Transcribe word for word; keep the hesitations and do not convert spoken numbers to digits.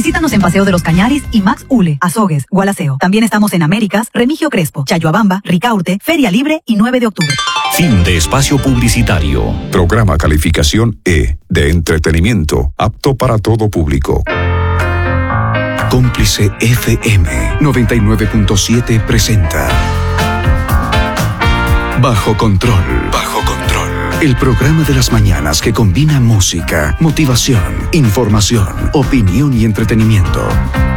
Visítanos en Paseo de los Cañaris y Max Ule, Azogues, Gualaceo. También estamos en Américas, Remigio Crespo, Chayoabamba, Ricaurte, Feria Libre y nueve de octubre. Fin de espacio publicitario. Programa calificación E de entretenimiento, apto para todo público. Cómplice F M noventa y nueve punto siete presenta Bajo Control. Bajo Control. El programa de las mañanas que combina música, motivación, información, opinión y entretenimiento.